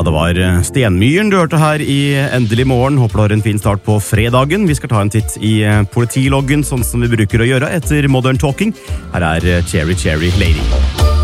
Ja, det var Stenmyren du hørte her i Endelig morgen. Håper du har en fin start på fredagen. Vi skal ta en titt i politiloggen, sånn som vi bruker å gjøre etter Modern Talking. Her er Cherry Cherry Lady.